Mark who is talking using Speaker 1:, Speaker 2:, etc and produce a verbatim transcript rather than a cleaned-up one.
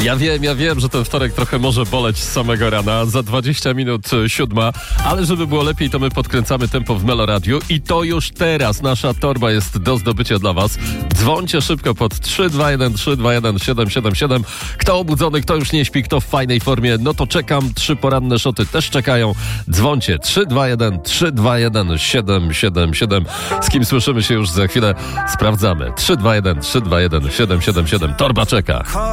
Speaker 1: Ja wiem, ja wiem, że ten wtorek trochę może boleć z samego rana. Za dwadzieścia minut siódma, ale żeby było lepiej, to my podkręcamy tempo w Meloradiu i to już teraz nasza torba jest do zdobycia dla was. Dzwońcie szybko pod trzy dwa jeden trzy dwa jeden siedem siedem siedem. Kto obudzony, kto już nie śpi, kto w fajnej formie, no to czekam. Trzy poranne szoty też czekają. Dzwońcie trzy dwa jeden trzy dwa jeden siedem siedem siedem. Z kim słyszymy się już za chwilę, sprawdzamy. trzy dwa jeden trzy dwa jeden siedem siedem siedem. Torba czeka.